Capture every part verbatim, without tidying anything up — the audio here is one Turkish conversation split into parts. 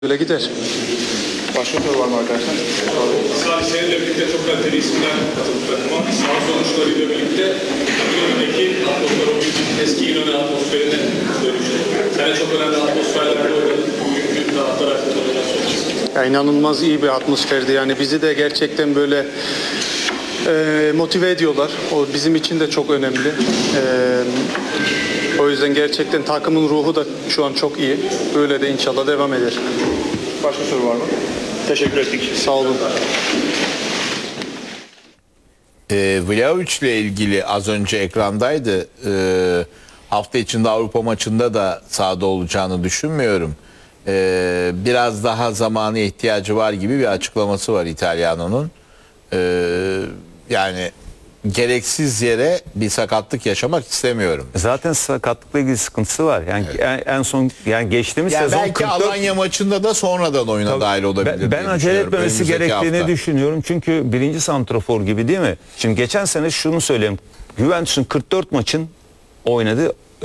Böyle gider. Başka soru var mı arkadaşlar? Salih seninle birlikte çok kaliteli isimler katıldı takıma. Sağ sonuçlarıyla birlikte önündeki atmosfer, o eski İnönü atmosferine dönüştü. Sen de çok önemli atmosferlerde oynadın. Bugünkü taraftar hakkında neler söyleyeceksin? Ya inanılmaz iyi bir atmosferdi. Yani bizi de gerçekten böyle e, motive ediyorlar. O bizim için de çok önemli. E, o yüzden gerçekten takımın ruhu da şu an çok iyi. Böyle de inşallah devam eder. Başka soru var mı? Teşekkür ettik. Sağ olun. E, Vlahovic ile ilgili az önce ekrandaydı. E, hafta içinde Avrupa maçında da sahada olacağını düşünmüyorum. E, biraz daha zamana ihtiyacı var gibi bir açıklaması var İtalyano'nun. E, yani gereksiz yere bir sakatlık yaşamak istemiyorum. Zaten sakatlıkla ilgili sıkıntısı var. Yani evet. en, en son yani geçtiğimiz yani sezon belki kırk dört Alanya maçında da sonradan oyuna Tabii, dahil olabilir. Ben, ben acele etmemesi gerektiğini hafta. düşünüyorum. Çünkü birinci santrafor gibi değil mi? Şimdi geçen sene şunu söyleyeyim. Juventus'un kırk dört maçın oynadı. Ee,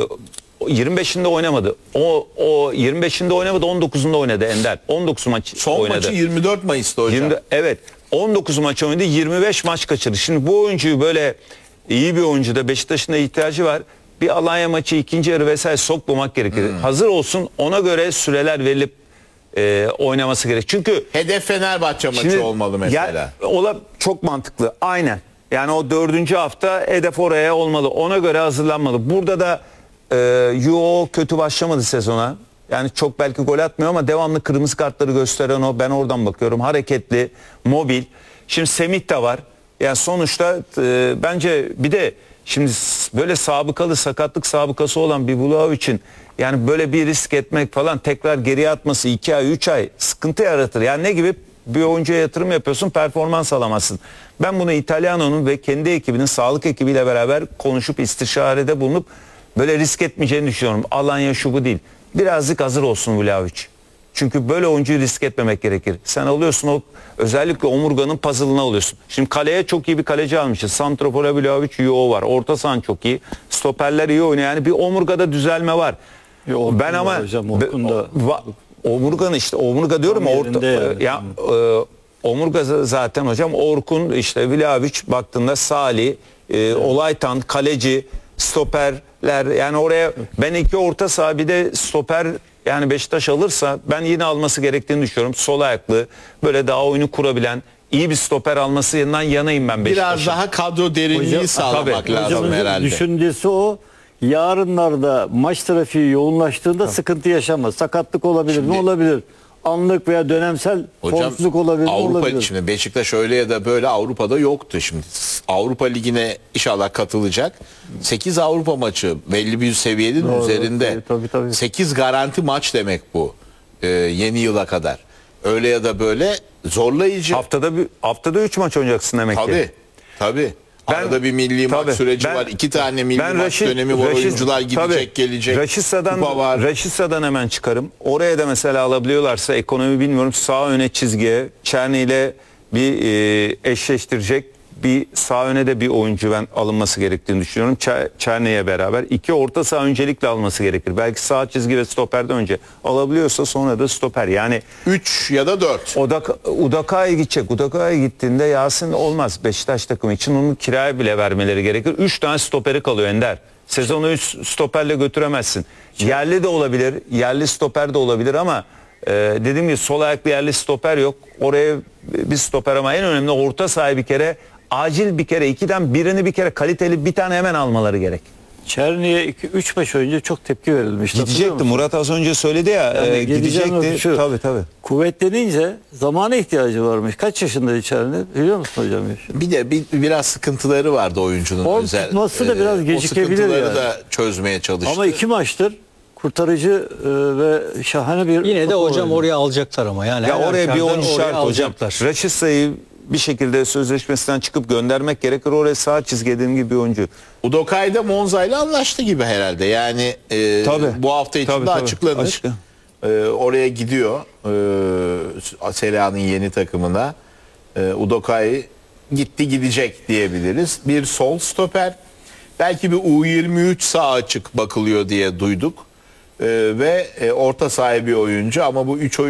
yirmi beşinde oynamadı. O o yirmi beşinde oynamadı, on dokuzunda oynadı Ender. on dokuz maç Son oynadı. maçı yirmi dört Mayıs'ta hocam. yirmi, evet. on dokuz maç oynadı, yirmi beş maç kaçırdı. Şimdi bu oyuncuyu böyle iyi bir oyuncu da Beşiktaş'ın da ihtiyacı var. Bir Alanya maçı ikinci yarı vesaire sokmamak gerekir. Hmm. Hazır olsun, ona göre süreler verilip e, oynaması gerek. Çünkü hedef Fenerbahçe maçı şimdi, olmalı mesela. Ya, ola çok mantıklı. Aynen. Yani o dördüncü hafta hedef oraya olmalı. Ona göre hazırlanmalı. Burada da e, yo kötü başlamadı sezona. Yani çok belki gol atmıyor ama devamlı kırmızı kartları gösteren o. Ben oradan bakıyorum. Hareketli, mobil. Şimdi Semih de var. Yani sonuçta e, bence bir de şimdi böyle sabıkalı sakatlık sabıkası olan bir Vlahovic için yani böyle bir risk etmek falan tekrar geriye atması iki ay üç ay sıkıntı yaratır. Yani ne gibi bir oyuncuya yatırım yapıyorsun, performans alamazsın. Ben bunu İtalyano'nun ve kendi ekibinin sağlık ekibiyle beraber konuşup istişarede bulunup böyle risk etmeyeceğini düşünüyorum. Alanya şu bu değil. Birazcık hazır olsun Vlahovic. Çünkü böyle oyuncuyu risk etmemek gerekir. Sen alıyorsun o özellikle omurganın puzzle'ını alıyorsun. Şimdi kaleye çok iyi bir kaleci almışız. Santrafor'a Vlahovic, Yo var. Orta sahan çok iyi. Stoperler iyi oynuyor. Yani bir omurgada düzelme var. Ya, Orkun ben ama hocam, Orkun da va, omurganın işte omurga diyorum orta yani. ya e, omurga zaten hocam Orkun işte Vlahovic baktığında Salih, e, evet. Olaytan, kaleci, stoperler yani oraya ben iki orta saha bir de stoper yani Beşiktaş alırsa ben yine alması gerektiğini düşünüyorum. Sol ayaklı böyle daha oyunu kurabilen iyi bir stoper almasından yanayım ben Beşiktaş'ın. Biraz daha kadro derinliği Hocam, sağlamak tabii, lazım hocamın herhalde. Düşüncesi o. Yarınlarda maç trafiği yoğunlaştığında tabii. sıkıntı yaşamaz. Sakatlık olabilir, Şimdi, ne olabilir? Anlık veya dönemsel formsuzluk olabilir, Avrupa, ne olabilir? Şimdi Beşiktaş öyle ya da böyle Avrupa'da yoktu şimdi. Avrupa Ligi'ne inşallah katılacak. sekiz Avrupa maçı belli bir seviyenin Doğru, üzerinde. Tabii, tabii, tabii. sekiz garanti maç demek bu. Ee, yeni yıla kadar. Öyle ya da böyle zorlayıcı. Haftada bir haftada üç maç oynayacaksın demek tabii, ki. Tabii. Tabii. Arada bir milli tabii, maç süreci ben, var. İki tane milli maç Raşit, dönemi var. Raşit, oyuncular gidecek, tabii, gelecek. Raşitsa'dan, Raşitsa'dan hemen çıkarım. Oraya da mesela alabiliyorlarsa ekonomi bilmiyorum. Sağ öne çizgiye Çerni ile bir e, eşleştirecek bir sağ öne de bir oyuncu ben alınması gerektiğini düşünüyorum. Çerni'ye beraber. İki orta saha öncelikle alması gerekir. Belki sağ çizgi ve stoperden önce alabiliyorsa sonra da stoper. Yani üç ya da dört. Udaka'ya gidecek. Udaka'ya gittiğinde Yasin olmaz. Beşiktaş takımı için onu kiraya bile vermeleri gerekir. üç tane stoperi kalıyor Ender. Sezonu üç stoperle götüremezsin. Yerli de olabilir. Yerli stoper de olabilir ama e, dediğim gibi sol ayaklı yerli stoper yok. Oraya bir stoper ama en önemli orta sahayı bir kere acil bir kere ikiden birini bir kere kaliteli bir tane hemen almaları gerek. Çerni'ye üç maç önce çok tepki verilmişti. Gidecekti. Murat az önce söyledi ya yani e, gidecekti. Şu, tabii tabii. Kuvvetlenince zamana ihtiyacı varmış. Kaç yaşında Çerni biliyor musun hocam? Bir de bir, biraz sıkıntıları vardı oyuncunun. O özel. tutması da biraz gecikebilir. O sıkıntıları yani. da çözmeye çalıştı. Ama iki maçtır kurtarıcı e, ve şahane bir yine de hocam oynadı. Oraya alacaklar ama yani ya oraya bir oyuncu şart hocam. Raşitsa'yı bir şekilde sözleşmesinden çıkıp göndermek gerekir. Oraya sağ çizgi dediğim gibi bir oyuncu. Udokay da Monza ile anlaştı gibi herhalde. Yani e, tabii, bu hafta içinde tabii, tabii. açıklanır. E, oraya gidiyor. E, Sera'nın yeni takımına. E, Udokay gitti gidecek diyebiliriz. Bir sol stoper. Belki bir U yirmi üç sağ açık bakılıyor diye duyduk. ve e, orta sahibi oyuncu ama bu üç oyuncu